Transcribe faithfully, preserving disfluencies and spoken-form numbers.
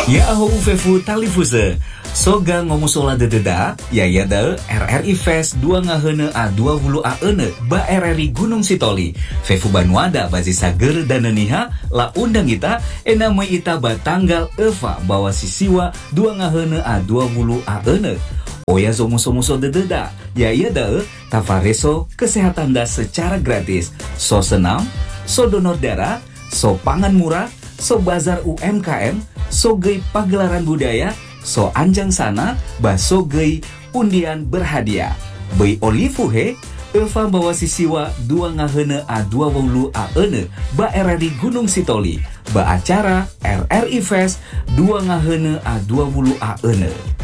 Ya aho ufefu talifuse soga ngomusola dededa ya yada R R I Fest dua ngahene a dua puluh a ene ba R R I Gunung Sitoli fefu banuada bazi sager dan neniha la undang ita enamai ita ba tanggal eva bawa sisiwa dua ngahene a dua puluh a ene oya zo muso-muso dededa ya yada tafareso kesehatan da secara gratis so senam so donor darah so pangan murah so bazar U M K M so gei pagelaran budaya, so anjang sana, bah so gei undian berhadiah. Bei olivu he, Eva bawa sisiwa dua ngahene a dua puluh a ene, ba R R I Gunung Sitoli, ba acara R R I Fest dua ngahene a dua puluh a ene.